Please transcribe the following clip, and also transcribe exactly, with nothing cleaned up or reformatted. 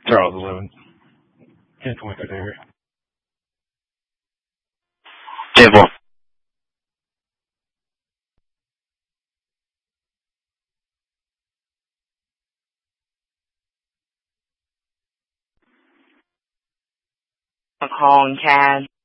Charles eleven. ten twenty-three area. ten four. I'm calling Cad.